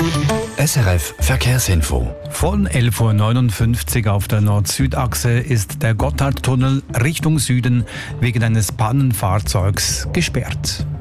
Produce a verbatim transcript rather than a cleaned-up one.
S R F Verkehrsinfo. Von elf Uhr neunundfünfzig auf der Nord-Süd-Achse ist der Gotthardtunnel Richtung Süden wegen eines Pannenfahrzeugs gesperrt.